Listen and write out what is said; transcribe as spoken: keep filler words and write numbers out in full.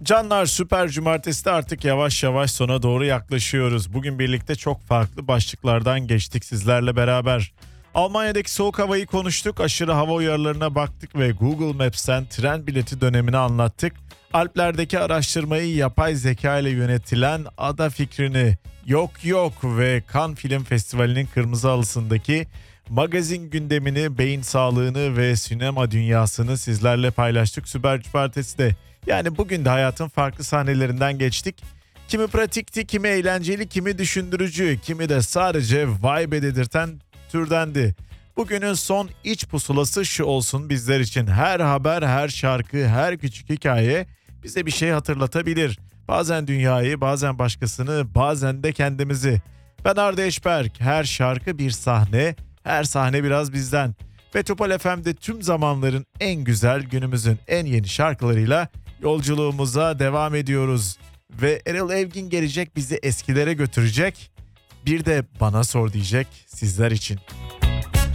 Canlar, Süper Cumartesi'de artık yavaş yavaş sona doğru yaklaşıyoruz. Bugün birlikte çok farklı başlıklardan geçtik sizlerle beraber. Almanya'daki soğuk havayı konuştuk, aşırı hava uyarılarına baktık ve Google Maps'ten tren bileti dönemini anlattık. Alplerdeki araştırmayı, yapay zeka ile yönetilen ada fikrini, yok yok ve Cannes Film Festivali'nin kırmızı halısındaki magazin gündemini, beyin sağlığını ve sinema dünyasını sizlerle paylaştık Süper Cumartesi'de. Yani bugün de hayatın farklı sahnelerinden geçtik. Kimi pratikti, kimi eğlenceli, kimi düşündürücü, kimi de sadece vibe dedirten türdendi. Bugünün son iç pusulası şu olsun bizler için: her haber, her şarkı, her küçük hikaye bize bir şey hatırlatabilir. Bazen dünyayı, bazen başkasını, bazen de kendimizi. Ben Arda Eşberk, her şarkı bir sahne, her sahne biraz bizden. Metropol F M'de tüm zamanların en güzel, günümüzün en yeni şarkılarıyla yolculuğumuza devam ediyoruz. Ve Erol Evgin gelecek, bizi eskilere götürecek. Bir de bana sor diyecek sizler için.